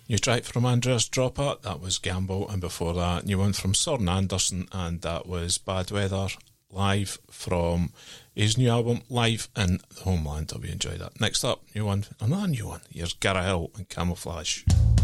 New track from Andreas Dropper, that was Gamble, and before that, new one from Soren Anderson, and that was Bad Weather, live from his new album, Live in the Homeland. Hope you enjoyed that. Next up, another new one. Here's Gara Hill and Camouflage.